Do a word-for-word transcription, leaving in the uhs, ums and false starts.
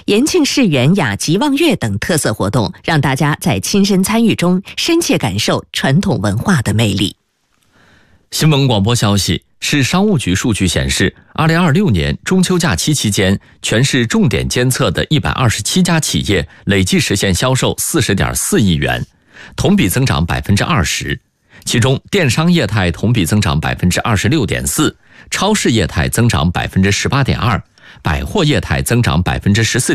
延庆世园雅集望月等特色活动，让大家在亲身参与中深切感受传统文化的魅力。 新闻广播消息，市商务局数据显示，二零二六年中秋假期期间，全市重点监测的一百二十七家企业累计实现销售 四十点四亿元，同比增长 百分之二十。其中电商业态同比增长 百分之二十六点四， 超市业态增长 百分之十八点二， 百货业态增长 百分之十四